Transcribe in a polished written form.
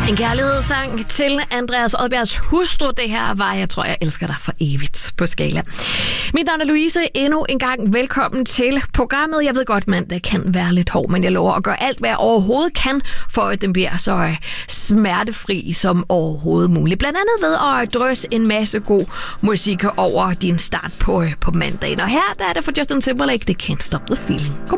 En kærlighedssang til Andreas Odbjergs hustru. Det her var Jeg tror, jeg elsker dig for evigt på Skala. Mit navn er Louise. Endnu en gang velkommen til programmet. Jeg ved godt, mandag kan være lidt hård, men jeg lover at gøre alt, hvad jeg overhovedet kan, for at den bliver så smertefri som overhovedet muligt. Blandt andet ved at drøse en masse god musik over din start på mandagen. Og her der er det for Justin Timberlake, The Can't Stop the Feeling. Godmorgen.